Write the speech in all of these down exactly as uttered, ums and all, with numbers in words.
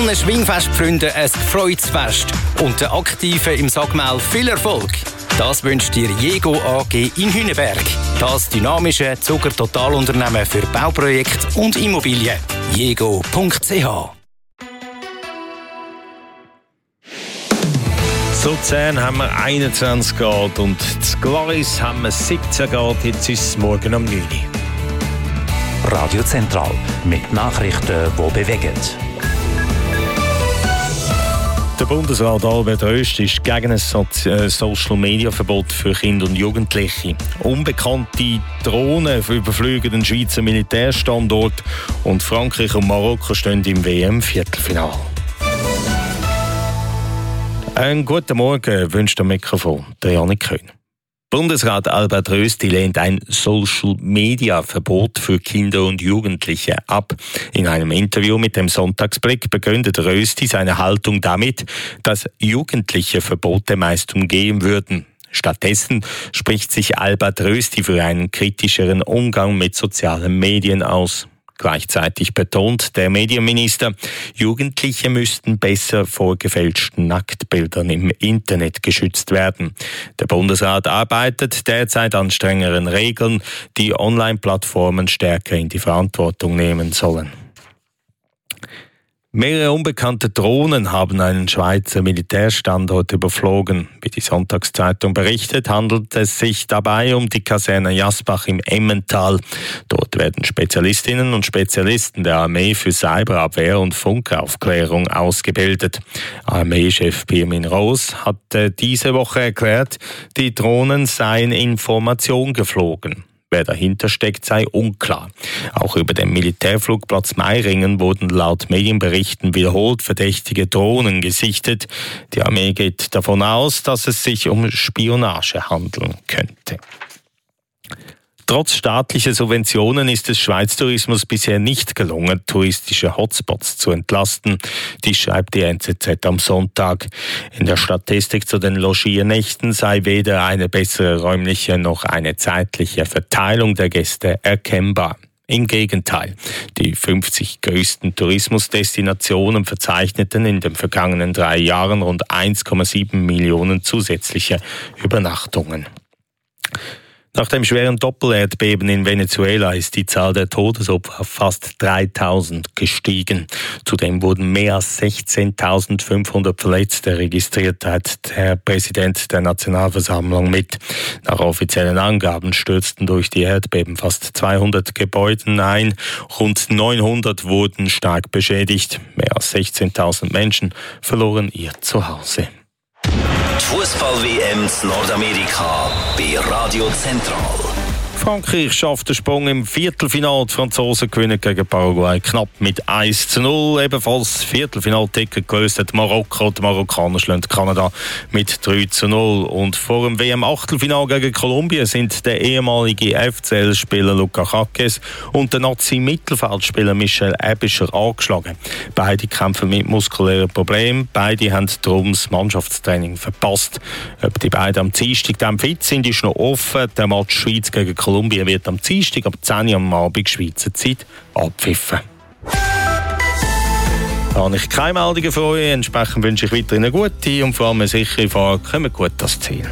allen Schwingfestfreunden ein gefreutes Fest und den Aktiven im Sagmel viel Erfolg. Das wünscht dir Jego A G in Hünenberg. Das dynamische Zucker-Totalunternehmen für Bauprojekte und Immobilien. jego punkt c h. Zu Luzern haben wir einundzwanzig Grad und zu Glaris haben wir siebzehn Grad. Jetzt ist es morgen um neun Uhr. Radio Zentral mit Nachrichten, die bewegen. Der Bundesrat Albert Rösti ist gegen ein Social-Media-Verbot für Kinder und Jugendliche. Unbekannte Drohnen überfliegen den Schweizer Militärstandort und Frankreich und Marokko stehen im W M-Viertelfinale. Einen guten Morgen wünscht am Mikrofon der Janik Köhn. Bundesrat Albert Rösti lehnt ein Social-Media-Verbot für Kinder und Jugendliche ab. In einem Interview mit dem Sonntagsblick begründet Rösti seine Haltung damit, dass Jugendliche Verbote meist umgehen würden. Stattdessen spricht sich Albert Rösti für einen kritischeren Umgang mit sozialen Medien aus. Gleichzeitig betont der Medienminister, Jugendliche müssten besser vor gefälschten Nacktbildern im Internet geschützt werden. Der Bundesrat arbeitet derzeit an strengeren Regeln, die Online-Plattformen stärker in die Verantwortung nehmen sollen. Mehrere unbekannte Drohnen haben einen Schweizer Militärstandort überflogen. Wie die Sonntagszeitung berichtet, handelt es sich dabei um die Kaserne Jasbach im Emmental. Dort werden Spezialistinnen und Spezialisten der Armee für Cyberabwehr und Funkaufklärung ausgebildet. Armeechef Pirmin Roos hat diese Woche erklärt, die Drohnen seien in Formation geflogen. Wer dahinter steckt, sei unklar. Auch über den Militärflugplatz Meiringen wurden laut Medienberichten wiederholt verdächtige Drohnen gesichtet. Die Armee geht davon aus, dass es sich um Spionage handeln könnte. Trotz staatlicher Subventionen ist es Schweiz Tourismus bisher nicht gelungen, touristische Hotspots zu entlasten. Dies schreibt die N Z Z am Sonntag. In der Statistik zu den Logiernächten sei weder eine bessere räumliche noch eine zeitliche Verteilung der Gäste erkennbar. Im Gegenteil, die fünfzig größten Tourismusdestinationen verzeichneten in den vergangenen drei Jahren rund eins Komma sieben Millionen zusätzliche Übernachtungen. Nach dem schweren Doppelerdbeben in Venezuela ist die Zahl der Todesopfer auf fast dreitausend gestiegen. Zudem wurden mehr als sechzehntausendfünfhundert Verletzte registriert, teilt der Präsident der Nationalversammlung mit. Nach offiziellen Angaben stürzten durch die Erdbeben fast zweihundert Gebäude ein, rund neunhundert wurden stark beschädigt. Mehr als sechzehntausend Menschen verloren ihr Zuhause. Fußball-W M in Nordamerika bei Radio Zentral. Frankreich schafft den Sprung im Viertelfinale. Die Franzosen gewinnen gegen Paraguay knapp mit eins zu null. Ebenfalls Viertelfinalticket gelöst hat Marokko. Die Marokkaner schlagen Kanada mit drei zu null. Und vor dem W M-Achtelfinal gegen Kolumbien sind der ehemalige F C L-Spieler Luca Jaques und der Nazi-Mittelfeldspieler Michel Aebischer angeschlagen. Beide kämpfen mit muskulären Problemen. Beide haben darum das Mannschaftstraining verpasst. Ob die beiden am Dienstag dann fit sind, ist noch offen. Der Match Schweiz gegen Kolumbien wird am Dienstag ab zehn Uhr am Abend Schweizer Zeit abpfiffen. Da habe ich keine Meldungen für euch. Entsprechend wünsche ich weiterhin eine gute und vor allem eine sichere Fahrt. Kommen gut das Ziel.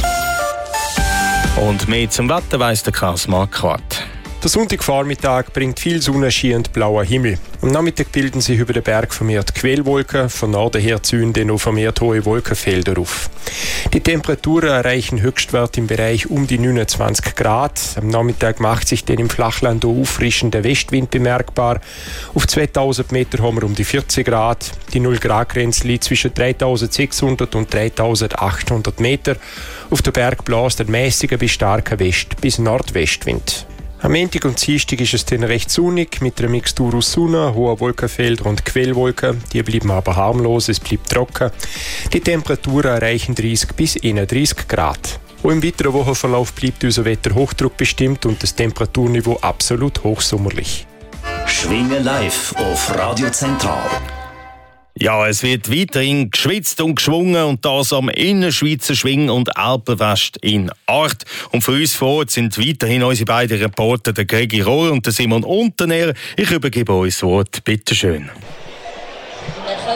Und mehr zum Wetter weiss der Klaus Marquardt. Der Sonntagvormittag bringt viel Sonnenschein und blauer Himmel. Am Nachmittag bilden sich über den Berg vermehrt Quellwolken, von Norden her ziehen dann noch vermehrt hohe Wolkenfelder auf. Die Temperaturen erreichen Höchstwert im Bereich um die neunundzwanzig Grad. Am Nachmittag macht sich dann im Flachland auch auffrischender Westwind bemerkbar. Auf zweitausend Meter haben wir um die vierzig Grad. Die null Grad Grenze liegt zwischen dreitausendsechshundert und dreitausendachthundert Meter. Auf der Berg bläst ein mäßiger bis starker West- bis Nordwestwind. Am Montag und Dienstag ist es dann recht sonnig, mit einer Mixtur aus Sonne, hoher Wolkenfelder und Quellwolken. Die bleiben aber harmlos, es bleibt trocken. Die Temperaturen erreichen dreißig bis einunddreißig Grad. Auch im weiteren Wochenverlauf bleibt unser Wetter Hochdruck bestimmt und das Temperaturniveau absolut hochsommerlich. Schwingen live auf Radio Zentral. Ja, es wird weiterhin geschwitzt und geschwungen und das am Innerschweizer Schwing- und Alpenfest in Art. Und für uns vor Ort sind weiterhin unsere beiden Reporter, der Gregi Rohr und der Simon Unternäher. Ich übergebe euch das Wort. Bitte schön.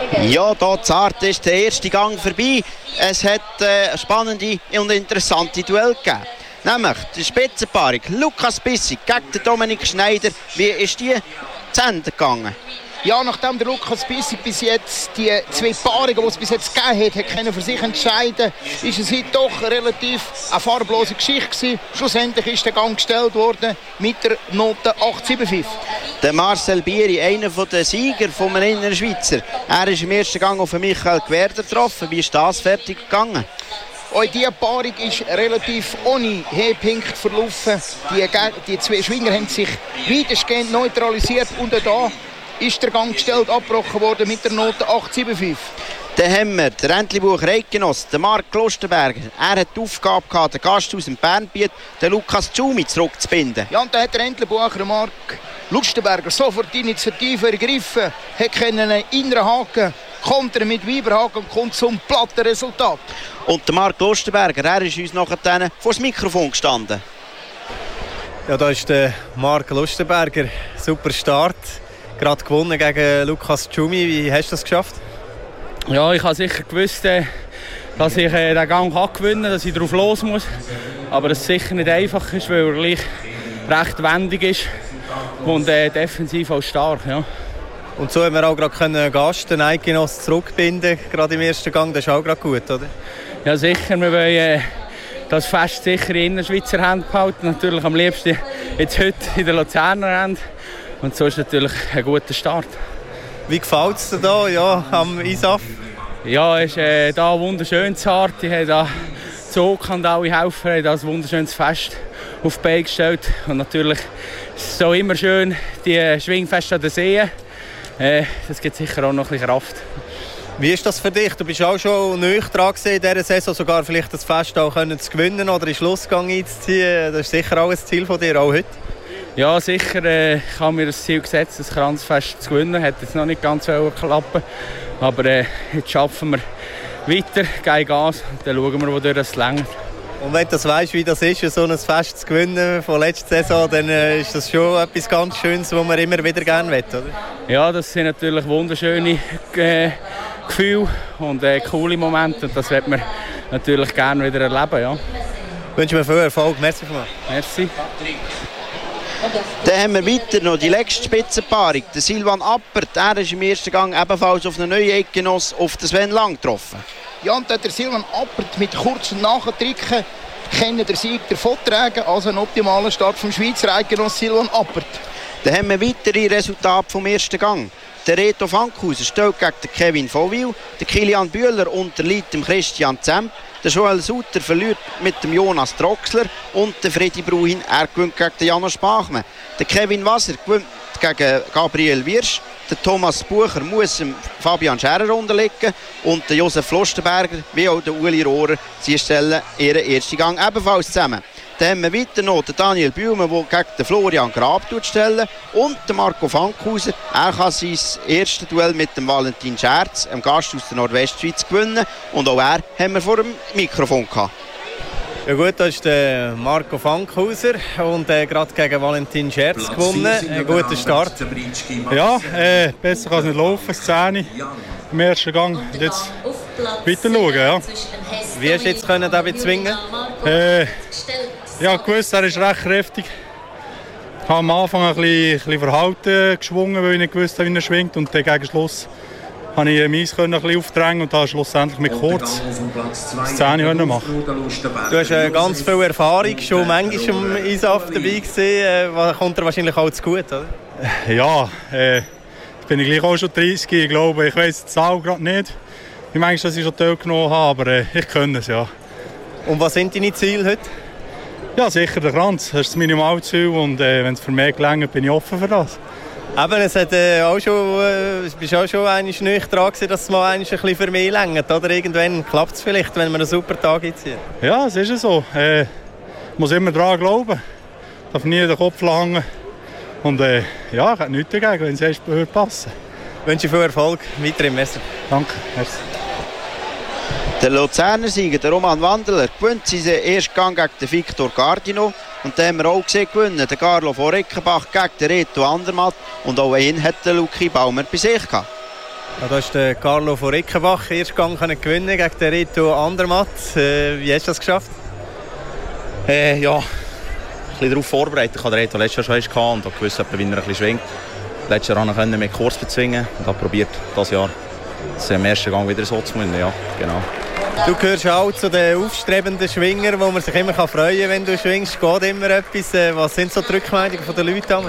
Ja, hier zart ist der erste Gang vorbei. Es hat äh, spannende und interessante Duelle gegeben. Nämlich die Spitzenpaarung Lukas Bissig gegen den Dominik Schneider. Wie ist die zu Ende gegangen? Ja, nachdem der Lukas Bissig bis jetzt die zwei Paarungen, die es bis jetzt gegeben hat, hat können für sich entscheiden, ist es heute doch relativ eine farblose Geschichte gewesen. Schlussendlich ist der Gang gestellt worden mit der Note acht Komma fünfundsiebzig. Der Marcel Bieri, einer der Sieger vom Innerschweizer. Er ist im ersten Gang auf Michael Gwerder getroffen. Wie ist das fertig gegangen? Auch diese Paarung ist relativ ohne Höhepunkt verlaufen. Die, die zwei Schwinger haben sich weitestgehend neutralisiert und auch da ist der Gang gestellt, abgebrochen worden mit der Note acht Komma fünfundsiebzig. Dann haben wir den Rentlibucher Eidgenoss, den Marc Klosterberger. Er hat die Aufgabe gehabt, den Gast aus dem Bernbiet, den Lukas Tschumi, zurückzubinden. Ja, und da hat der Rentlibucher Marc Klosterberger sofort die Initiative ergriffen, hat können einen inneren Haken kontern mit Weiberhaken und kommt zum platten Resultat. Und der Marc Klosterberger, er ist uns nachher vor das Mikrofon gestanden. Ja, da ist der Marc Klosterberger. Super Start. Gerade gewonnen gegen Lukas Tschumi. Wie hast du das geschafft? Ja, ich habe sicher gewusst, dass ich den Gang gewinnen kann, dass ich darauf los muss. Aber dass es sicher nicht einfach ist, weil er gleich recht wendig ist und äh, defensiv auch stark. Ja. Und so haben wir auch gerade einen Gast, den Eidgenoss, zurückbinden, gerade im ersten Gang. Das ist auch gerade gut, oder? Ja, sicher. Wir wollen äh, das Fest sicher in Innerschweizer Hände behalten. Natürlich am liebsten jetzt heute in der Luzerner Hände. Und so ist natürlich ein guter Start. Wie gefällt es dir hier ja, am I S A F? Ja, es ist äh, hier wunderschön zart. Ich habe da Zug und alle Helfer haben ein wunderschönes Fest auf die Beine gestellt. Und natürlich ist es auch immer schön, die Schwingfeste an den Seen. Äh, das gibt sicher auch noch ein bisschen Kraft. Wie ist das für dich? Du bist auch schon nahe dran in dieser Saison, sogar vielleicht das Fest auch können zu gewinnen oder in Schlussgang einzuziehen. Das ist sicher auch ein Ziel von dir, auch heute. Ja, sicher. Äh, ich habe mir das Ziel gesetzt, das Kranzfest zu gewinnen. Hat jetzt noch nicht ganz klappen. Aber äh, jetzt schaffen wir weiter, geben Gas. Dann schauen wir, wodurch es reicht. Und wenn du das weißt, wie das ist, so ein Fest zu gewinnen von letzter Saison, dann äh, ist das schon etwas ganz Schönes, was man immer wieder gerne will, oder? Ja, das sind natürlich wunderschöne äh, Gefühle und äh, coole Momente. Und das wird man natürlich gerne wieder erleben. Ja. Ich wünsche mir viel Erfolg. Merci vielmals. Merci. Dann haben wir weiter noch die letzte Spitzenpaarung. Der Silvan Appert, er ist im ersten Gang ebenfalls auf einen neuen Eidgenoss, auf den Sven Lang getroffen. Ja, und der Silvan Appert mit kurzen Nachtricken kann den Sieg davontragen. Also ein optimaler Start vom Schweizer Eidgenoss Silvan Appert. Dann haben wir weitere Resultate vom ersten Gang. Der Reto Fankhauser steht gegen den Kevin Vowil, der Kilian Bühler unterliegt dem Christian Zemp, der Joel Sutter verliert mit dem Jonas Troxler und der Freddy Bruhin, er gewinnt gegen den Janos Bachmann. Der Kevin Wasser gewinnt gegen Gabriel Wirsch, der Thomas Bucher muss dem Fabian Scherer unterliegen und der Josef Lostenberger wie auch der Uli Rohrer, sie stellen ihren ersten Gang ebenfalls zusammen. Dann haben wir weiter noch den Daniel Bühlmann, der gegen den Florian Grab stellen und den Marco Fankhauser. Er kann sein erstes Duell mit dem Valentin Scherz, einem Gast aus der Nordwestschweiz, gewinnen. Und auch er haben wir vor dem Mikrofon gehabt. Ja gut, da ist der Marco Fankhauser und äh, gerade gegen Valentin Scherz gewonnen. Ein guter Start. Ja, äh, besser kann es nicht laufen, Szene im ersten Gang. Und jetzt weiter schauen, ja. Wie hast du jetzt können da bezwingen? Äh, ja, gewusst, er ist recht kräftig. Ich habe am Anfang ein bisschen, ein bisschen Verhalten geschwungen, weil ich nicht gewusst habe, wie er schwingt. Und dann gegen Schluss konnte ich meins ein bisschen aufdrängen und habe schlussendlich mit kurz Szene machen. Du hast äh, ganz viel Erfahrung, schon manchmal im I S A F dabei gewesen. Äh, kommt dir wahrscheinlich auch zu gut, oder? Ja, äh, ich bin gleich auch schon dreißig, ich glaube. Ich weiss die Zahl gerade nicht, wie manchmal ich schon teilgenommen habe, aber äh, ich kann es, ja. Und was sind deine Ziele heute? Ja, sicher der Kranz. Das ist das Minimalziel und äh, wenn es für mich gelangt, bin ich offen für das. Aber es hat äh, auch schon, äh, bist auch schon einmal nicht dran gewesen, dass es mal ein bisschen für mich reicht, oder? Irgendwann klappt es vielleicht, wenn man einen super Tag einzieht. Ja, es ist so. Äh, muss immer daran glauben. Darf nie den Kopf langen. Und äh, ja, ich habe nichts dagegen, wenn es erst passen. Ich wünsche viel Erfolg. Weiterhin, merci. Danke, merci. Der Luzerner Sieger, der Roman Wandeler, gewinnt seinen ersten Gang gegen den Victor Gardino. Und den haben wir auch gesehen gewinnen, der Carlo von Reckenbach gegen den Reto Andermatt. Und auch ihn hat der Luki Baumer bei sich gehabt. Ja, da ist der Carlo von Rickenbach erst Gang gewinnen gegen den Reto Andermatt. Äh, wie hast du das geschafft? Äh, ja, ein bisschen darauf vorbereitet. Ich hatte den Reto letztes Jahr schon und habe gewusst, wie er ein bisschen schwingt. Letztes Jahr konnte ich mehr Kurs bezwingen und habe probiert, dieses Jahr das im ersten Gang wieder so zu gewinnen. Ja, genau. Du gehörst auch zu den aufstrebenden Schwingern, wo man sich immer freuen kann, wenn du schwingst. Geht immer etwas. Was sind so die Rückmeldungen der Leute?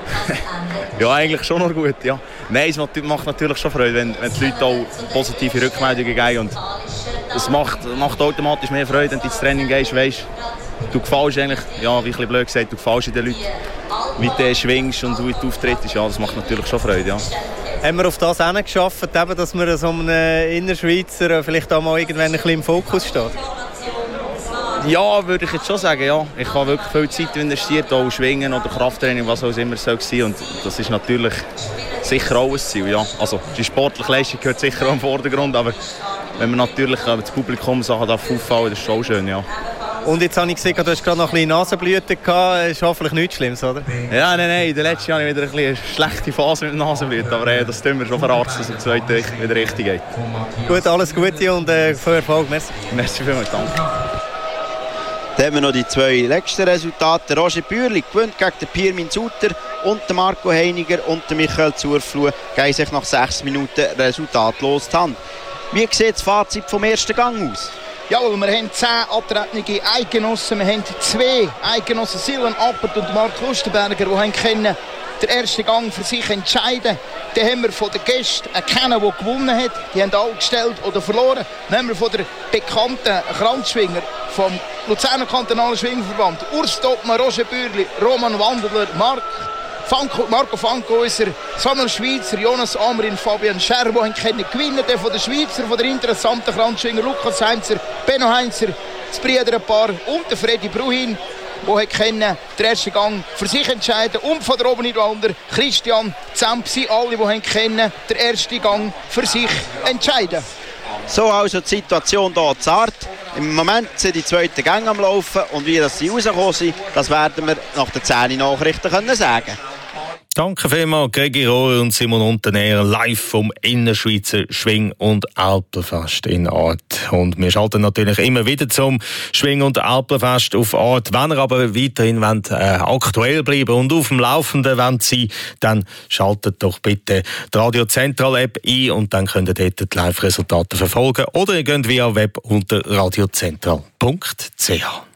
Ja, eigentlich schon noch gut. Ja. Nein, es macht natürlich schon Freude, wenn, wenn die Leute auch positive Rückmeldungen geben. Und es macht, macht automatisch mehr Freude, wenn du ins Training gehst, weißt, du gefällst eigentlich, ja, wie ich blöd gesagt, du gefällst den Leuten, wie du schwingst und wie du auftrittst. Ja, das macht natürlich schon Freude. Ja. Haben wir auf das hingeschafft, eben, dass man so einem Innerschweizer vielleicht auch mal irgendwann ein bisschen im Fokus steht? Ja, würde ich jetzt schon sagen, ja. Ich habe wirklich viel Zeit investiert, auch Schwingen oder Krafttraining, was auch immer soll sein. Und das ist natürlich sicher auch ein Ziel, ja. Also die sportliche Leistung gehört sicher auch im Vordergrund, aber wenn man natürlich das Publikum Sachen auffallen darf, das ist schon schön, ja. Und jetzt habe ich gesehen, du hast gerade noch ein bisschen Nasenblüten gehabt. Das ist hoffentlich nichts Schlimmes, oder? Ja, nein, nein. In der letzten Jahr hatte ich wieder ein bisschen eine schlechte Phase mit Nasenblüten. Aber äh, das tun wir schon verarzt, dass es zweite wieder richtig geht. Gut, alles Gute und äh, viel Erfolg. Merci. Merci vielmals, danke. Dann haben wir noch die zwei letzten Resultate. Roger Bürli gewinnt gegen den Pirmin Suter und den Marco Heiniger und den Michael Zurfluh geben sich nach sechs Minuten resultatlos die Hand. Wie sieht das Fazit vom ersten Gang aus? Ja, wir haben zehn abtretende Eidgenossen. Wir haben zwei Eidgenossen, Silvan Appert und Mark Lustenberger, die haben können den ersten Gang für sich entscheiden. Dann haben wir von den Gästen einen kennen, der gewonnen hat. Die haben alle gestellt oder verloren. Dann haben wir von der bekannten Kranzschwinger vom Luzerner Kantonalen Schwingverband Urs Topmann, Roger Bürli, Roman Wandeler, Mark Fanko, Marco Fankhäuser, Samuel Schweizer, Jonas Amrin, Fabian Scher, die haben können gewinnen von der Schweizer, von der interessanten Kranzschwinger Lukas Heinzer, Benno Heinzer, das Brüderpaar und der Freddy Bruhin, die können den ersten Gang für sich entscheiden. Und von der Oberniederlander Christian Zemp sind alle, die haben können den ersten Gang für sich entscheiden. So also die Situation hier in Zart. Im Moment sind die zweiten Gänge am Laufen und wie das sie rausgekommen sind, das werden wir nach den zehn Nachrichten können sagen. Danke vielmals, Gregi Rohr und Simon Unternäher, live vom Innerschweizer Schwing- und Alpenfest in Art. Und wir schalten natürlich immer wieder zum Schwing- und Alpenfest auf Art. Wenn ihr aber weiterhin wollt, äh, aktuell bleiben und auf dem Laufenden wollt sein, dann schaltet doch bitte die Radio Zentral App ein und dann könnt ihr dort die Live-Resultate verfolgen. Oder ihr geht via Web unter radiozentral punkt c h.